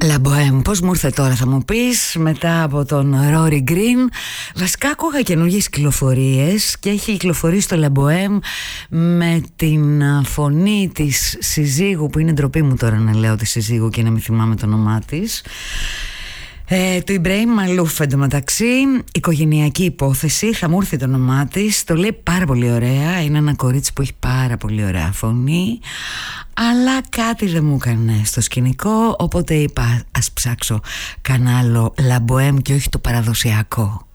La Bohème, πώς μου ήρθε τώρα θα μου πεις, μετά από τον Rory Green. Βασικά άκουγα καινούργιες κυκλοφορίες και έχει κυκλοφορήσει το La Bohème με την φωνή της συζύγου, που είναι ντροπή μου τώρα να λέω τη συζύγου και να μην θυμάμαι το όνομά της, του Ιμπραήμ Μαλούφ. Εντωμεταξύ, οικογενειακή υπόθεση, θα μου έρθει το όνομά της. Το λέει πάρα πολύ ωραία. Είναι ένα κορίτσι που έχει πάρα πολύ ωραία φωνή, αλλά κάτι δεν μου έκανε στο σκηνικό, οπότε είπα ας ψάξω κανένα άλλο La Bohème και όχι το παραδοσιακό.